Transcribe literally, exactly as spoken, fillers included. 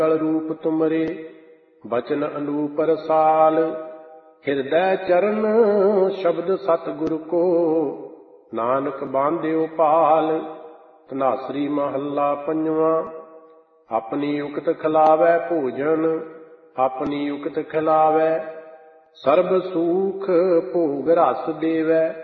रूप तुमरे बचन अनूप रसाल। हृदय चरण शब्द सतगुरु को नानक बांध्यो पाल। धनासरी महला पंजवा। अपनी उकत खिलावै भोजन अपनी उकत खिलावै। सर्ब सुख भोग रस देवै।